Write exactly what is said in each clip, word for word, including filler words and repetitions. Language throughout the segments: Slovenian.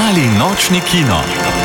Mali nočni kino.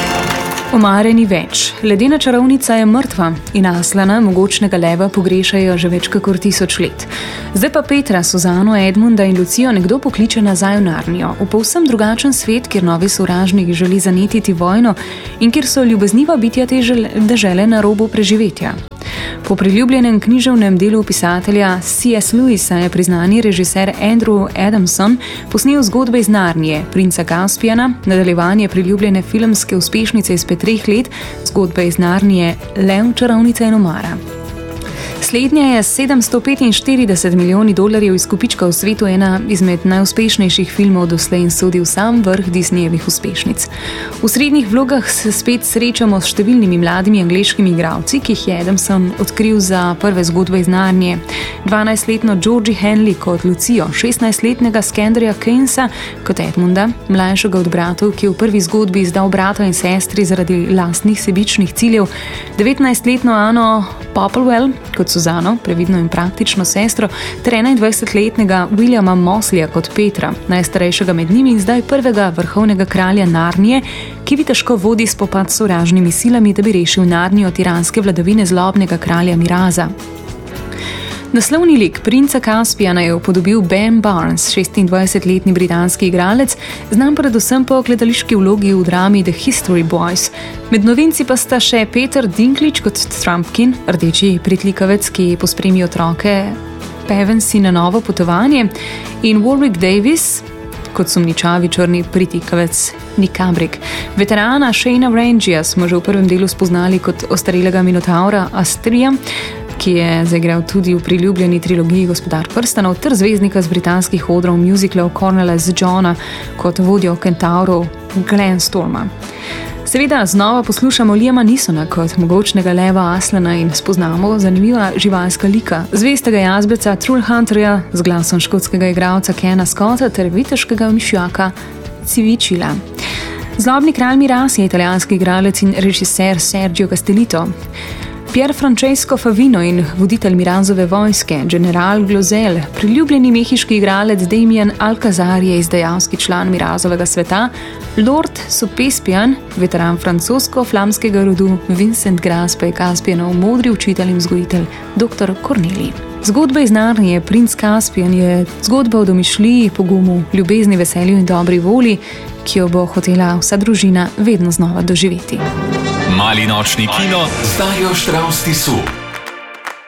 Omare ni več. Ledena čarovnica je mrtva in Aslana, mogočnega leva, pogrešajo že več kakor tisoč let. Zdaj pa Petra, Suzano, Edmunda in Lucijo nekdo pokliče nazaj v Narnijo, v povsem drugačen svet, kjer novi sovražnik želi zanetiti vojno in kjer so ljubezniva bitja te dežele na robu preživetja. Po priljubljenem književnem delu pisatelja C S Lewisa je priznani režiser Andrew Adamson posnel zgodbe iz Narnije, Princa Kaspijana, nadaljevanje priljubljene filmske uspešnice izpred treh let, zgodbe iz Narnije Lev, čarovnica in omara. Slednja je s sedemsto petinštirideset milijoni dolarjev izkupička v svetu ena izmed najuspešnejših filmov doslej in sodi v sam vrh Disneyjevih uspešnic. V srednjih vlogah se spet srečamo s številnimi mladimi angleškimi igralci, ki jih je Adamson odkril za prve zgodbe iz Narnije. dvanajstletno Georgie Henley kot Lucijo, šestnajstletnega Skandarja Kainsa kot Edmunda, mlajšega od bratov, ki je v prvi zgodbi izdal brata in sestri zaradi lastnih sebičnih ciljev, devetnajstletno Anno Popplewell kot Suzano, previdno in praktično sestro, ter enaindvajsetletnega Williama Mosleya kot Petra, najstarejšega med njimi in zdaj prvega vrhovnega kralja Narnije, ki bi težko vodi spopad s sovražnimi silami, da bi rešil Narnijo tiranske vladavine zlobnega kralja Miraza. Naslovni lik Princa Kaspijana je upodobil Ben Barnes, šestindvajsetletni britanski igralec, znan predvsem po gledališki vlogi v drami The History Boys. Med novinci pa sta še Peter Dinklage kot Trumpkin, rdeči pritlikavec, ki pospremi otroke Pevensi na novo potovanje, in Warwick Davis kot sumničavi črni pritikavec Nick Cabrik. Veterana Shayna Rangia smo že v prvem delu spoznali kot ostarelega minotaura Astrija, ki je zaigral tudi v priljubljeni trilogiji Gospodar prstanov, ter zvezdnika z britanskih odrov musicalov Cornela Z. Johna kot vodjo kentaurov Glenn Storma. Seveda znova poslušamo Liama Neesona kot mogočnega leva Aslana in spoznamo zanimiva živalska lika, zvestega jazbeca Trollhunterja z glasom škotskega igralca Kena Scotta ter viteškega mišjaka Civičila. Zlobni kralj Miraz je italijanski igralec in režiser Sergio Castellito. Pier Francesco Favino in voditelj Mirazove vojske, general Glozell, priljubljeni mehiški igralec Damien Alcazar je izdajalski član Mirazovega sveta, Lord Sopespian, veteran francosko-flamskega rodu, Vincent Gras pa je Kaspijanov modri učitelj in vzgojitelj doktor Corneli. Zgodba iz Narnije, Princ Kaspijan, je zgodba o domišljiji, pogumu, ljubezni, veselju in dobri volji, ki jo bo hotela vsa družina vedno znova doživeti. Mali nočni kino z Darjo Štravs Tisu.